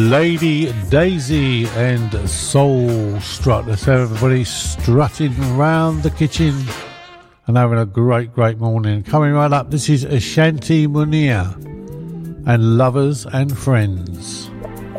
Lady Daisy and Soul Strut. Let's have everybody strutting around the kitchen and having a great morning. Coming right up, this is Ashanti Munir and Lovers and Friends.